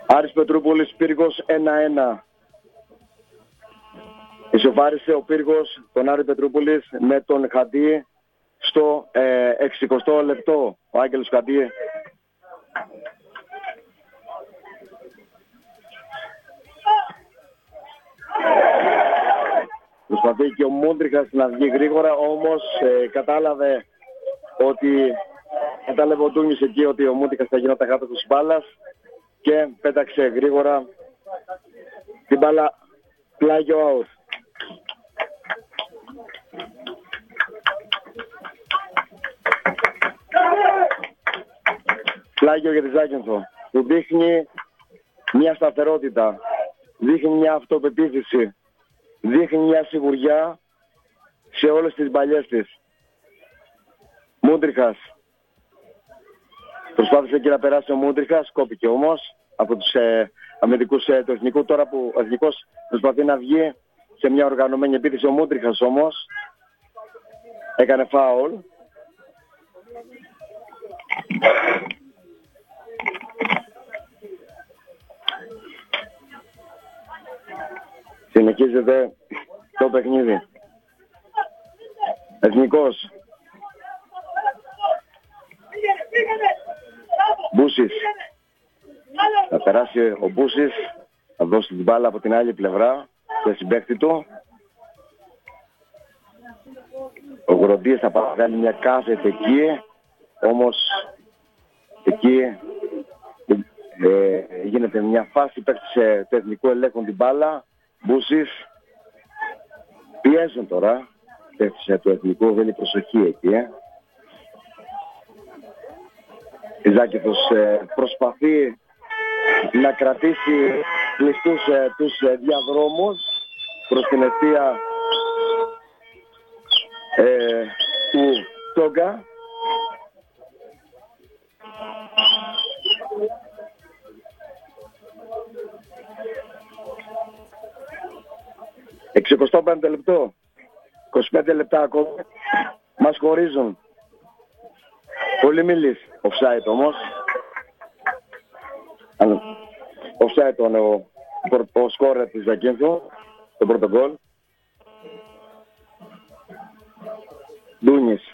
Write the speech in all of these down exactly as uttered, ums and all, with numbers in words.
Άρης Πετρούπολης, Πύργος ένα ένα. Ισοφάρισε ο Πύργος τον Άρη Πετρούπολης με τον Χαντί στο ε, εξηκοστό λεπτό. Ο Άγγελος Χαντί. Προσπαθεί και ο Μούντριχας να βγει γρήγορα, όμως ε, κατάλαβε ότι κατάλαβε ο Ντούνης εκεί ότι ο Μούντριχας θα γινόταν κάτω της μπάλας και πέταξε γρήγορα την μπάλα πλάγιο out. Πλάγιο για τη Ζάκυνθο που δείχνει μια σταθερότητα, δείχνει μια αυτοπεποίθηση, δείχνει μια σιγουριά σε όλες τις μπαλιές της. Μούντριχας. Προσπάθησε και να περάσει ο Μούντριχας, κόπηκε όμως από τους ε, αμυντικούς ε, του Εθνικού. Τώρα που ο Εθνικός προσπαθεί να βγει σε μια οργανωμένη επίθεση, ο Μούντριχας όμως έκανε φάουλ. Συνεχίζεται το παιχνίδι. Εθνικός. Μπούσης. Θα περάσει ο Μπούσης. Θα δώσει την μπάλα από την άλλη πλευρά στο συμπαίκτη του. Ο Γροντής θα παραγάλει μια κάθετη εκεί. Όμως εκεί ε, γίνεται μια φάση. Παίξε το Εθνικό, ελέγχουν την μπάλα. Μπούσης. Πιέζουν τώρα. Πέφτησε το Εθνικό, δεν είναι προσοχή εκεί. Ε. Η Ζάκηθος ε, προσπαθεί να κρατήσει κλειστούς ε, τους ε, διαδρόμους προς την αιστεία ε, του Τόγκα. εξηκοστό πέμπτο λεπτό. είκοσι πέντε λεπτά ακόμα. Μας χωρίζουν. Πολύ μιλής. Offside όμως. Offside τον ο, ο σκόρερ της Ζακίνθου. Το πρώτο γκολ. Ντούνης.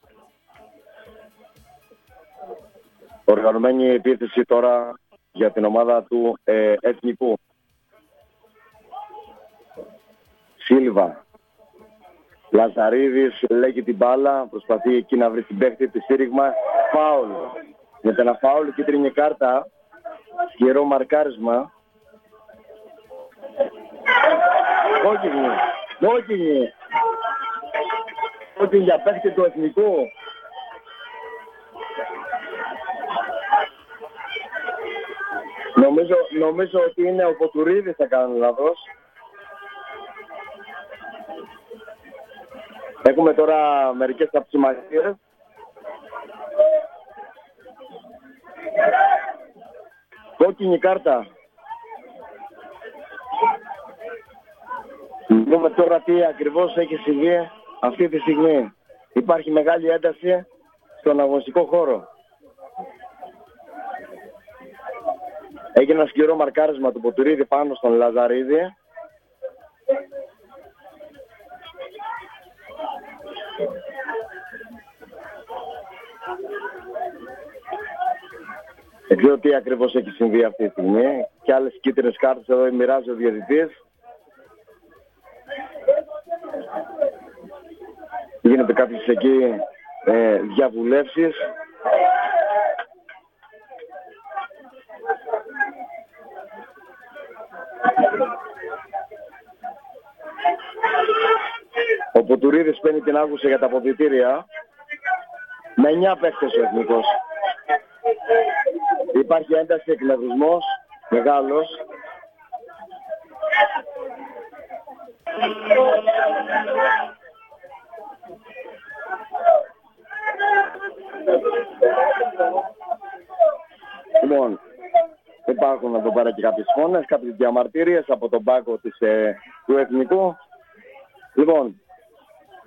Οργανωμένη επίθεση τώρα για την ομάδα του ε, Εθνικού. Σίλβα. Λαζαρίδης λέγει την μπάλα, προσπαθεί εκεί να βρει την παίχτη τη στήριγμα. Φάουλ. Με ένα φάουλ, κίτρινη κάρτα. Σκυρό μαρκάρισμα. Κόκκινη. Κόκκινη. Κόκκινη για παίχτη του Εθνικού. Νομίζω, νομίζω ότι είναι ο Ποτουρίδης θα κάνει λάθος. Έχουμε τώρα μερικές αψημασίες. Κόκκινη κάρτα. Δούμε τώρα τι ακριβώς έχει συμβεί αυτή τη στιγμή. Υπάρχει μεγάλη ένταση στον αγωνιστικό χώρο. Έγινε ένα σκληρό μαρκάρισμα του Ποτουρίδη πάνω στον Λαζαρίδη. Δεν ξέρω τι ακριβώς έχει συμβεί αυτή τη στιγμή. Και άλλες κίτρινες κάρτες εδώ μοιράζει ο διαιτητής. Γίνεται κάποιες εκεί ε, διαβουλεύσεις. Ο Ποτουρίδης παίρνει την άκουσα για τα αποδυτήρια. Με εννιά παίχτες ο Εθνικός. Υπάρχει ένταση, εκνευρισμός μεγάλος. Λοιπόν, υπάρχουν εδώ πέρα και κάποιες φώνες, κάποιες διαμαρτυρίες από τον πάγκο της, ε, του Εθνικού. Λοιπόν,